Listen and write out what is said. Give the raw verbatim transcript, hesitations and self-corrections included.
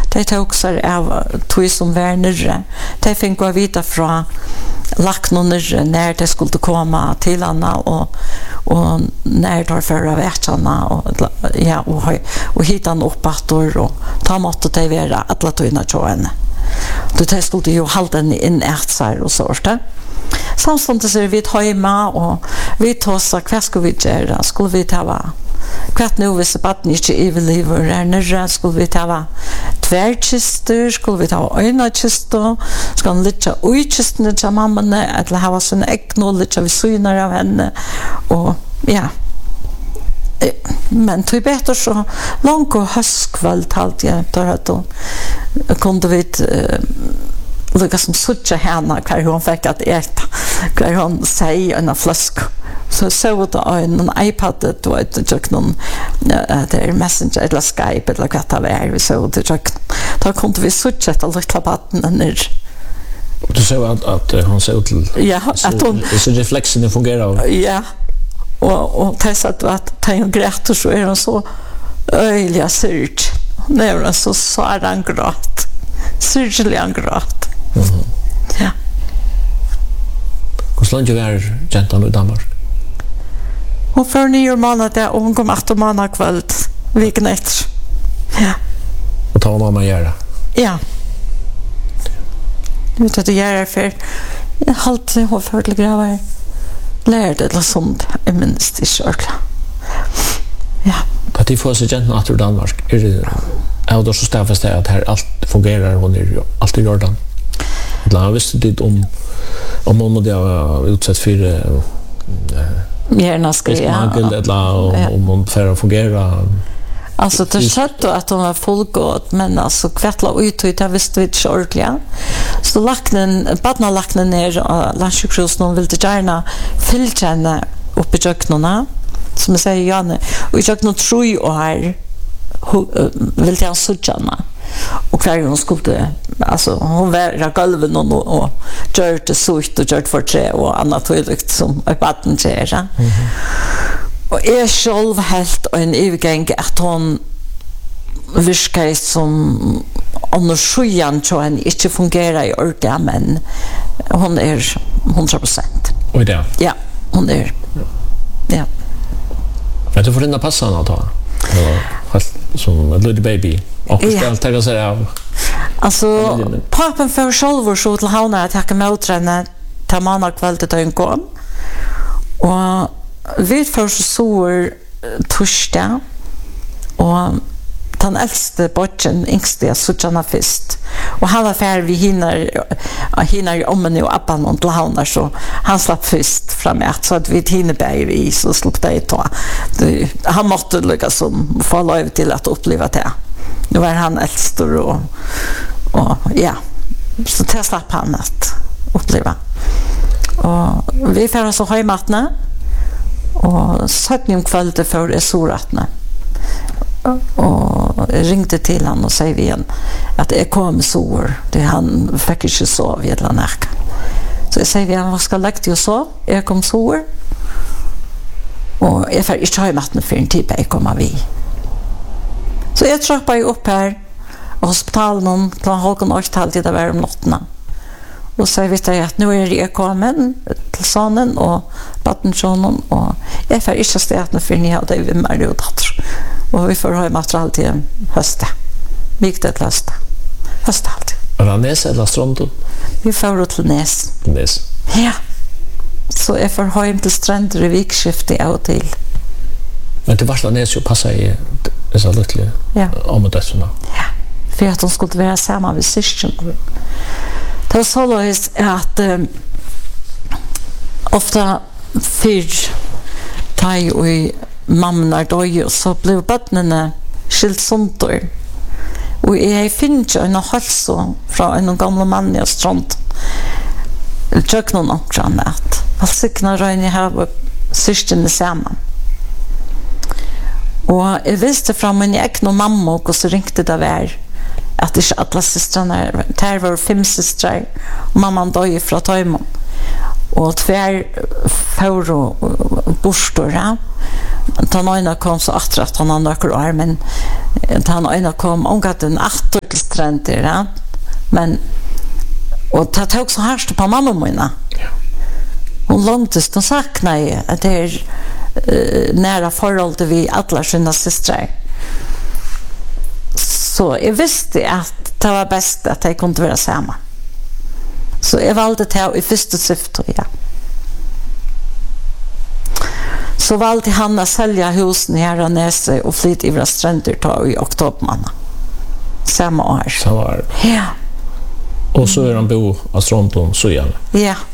de tog sig av tog som var nere. De fick gå vita från lagt någon nere när det skulle komma till henne och, och när det förra veckorna och, ja, och, och hitta en uppåtor och ta måtte de vara alla togna till henne. Då de skulle ju hålla den in ett sig och sånt. Samtidigt är vi hemma och vi tar vad ska vi göra? Skulle vi ta kvart nu hvis baden ikke overlever er nere, skulle vi ta tværkister, skulle vi ta øynekister, skulle han lytte uikistene til mammene, eller ha sin egn og lytte vi syner av henne, og ja. Men tog beter så langt og høstkveld alt jeg tar at da kunne vi lukka som suttje henne hver hun fikk at eta, hver hun sier en flask. Så så det en iPad då ett jag någon där Messenger eller Skype eller vad det var vi så det jag då kunde vi switcha till lilla batten ner. Du sa att att hon såg till ja att hon så reflexen fungerar. Ja. Och och testade att ta en grät och så är hon så öliga surt. När hon så så är han gråt. Surgeligen gråt. Mhm. Ja. Hur länge var gentan i Danmark? Hon får nio månader och hon kom åtta månader kväll veckan efter. Ja. Och ta vad man gör. Ja. Du vet att det gör för jag halt hon för till grava. Lärde det sånt i minst i kyrka. Ja. Att det får sig gentan att Danmark är det är då så stäffast att här allt fungerar hon är ju alltid Jordan. Eller visste det om om hon det har utsatt för gärna ska jag eller om hon för att fungera. Alltså det satt att hon var fullgod men alltså kvartla ut ut av visst vid shortly. Så lacknen badna lacknen ner landsjukhus någon vill det gärna filtrarna uppe i köknarna som jag säger Janne och jag nog tror ju här vill jag suttarna. Och kvar hon skulle alltså hon var golven och och gjorde surt och gjorde för tre och annat högt som ett batten säger. Och är själv helt en övergång att hon viskar som annars sjuan så han inte fungerar i organ men hon är hundra procent. Och det. Ja, hon är. Ja. Men du får den passa att ta. Ja, som en little baby. Och ska ta det så där. Alltså pappan för själv så till havna att jag med träna ta månad kväll till en kom. Och vi för så torsdag och den äldste botten yngste suttjana fest och han var färd vi hinner hinner om nu appan och till havna så han slapp fest framåt så att vi hinner bära vi så slapp det ta. Han måste lyckas som få lov till att uppleva det. Nu var han äldst och, och ja, så det slapp han att uppleva. Och vi får så höjmatna och sötning kvällte för det soratna. Och ringde till han och säger igen att det kom sår. Det han fick inte sova i eller näka. Så jag säger igen, vad ska jag lägga till att sova? Jag kom sår. Och jag får inte höjmatna för en typ jag kommer vid. Så jag trappade ju upp här på hospitalen till halkan årstal till det var om notterna. Och så visste jag att nu är jag kommit till sonen och pattensonen och jag får inte städa för ni har det vi med och dotter. Och vi får ha material till hösten. Viktigt hösten. Hösten alltid. Var det Näs eller Stranden? Vi får till Näs. Näs. Ja. Så jag får ha hem till stränder i vikskiftet av och till. Men det varsta Näs ju passar i dessa lilla ja. områdena. Ja. För att de skulle vara samma vid syskon. Det var så löst att um, ofta fyr taj och mamma döj så blev barnen skilt suntor. Och jag finner en hälso från en gammal man i Strand. Jag någon också annat. Vad sikna röjn jag har syskon samman. Och jag visste från min egen mamma och så ringde det var att det inte alla systrarna, det var fem systrar och mamman dög från Töjmon. Och tvär för och borstor. Den ena kom så att han hade några år, men Han ena kom omgatt en attor til stränder, ja. Men och det tog så härst på mamma mina. Ja. Hon långtest och saknade att det är uh, nära förhåll till vi alla sina systrar. Så jag visste att det var bäst att jag kunde vara samma. Så jag valde det i första syfte, ja. Så valde han att sälja husen här och Näse och flytta i våra stränder ta i oktobermanna. Samma år. Samma år. Ja. Och så är han bo av Stronton så igen. Ja.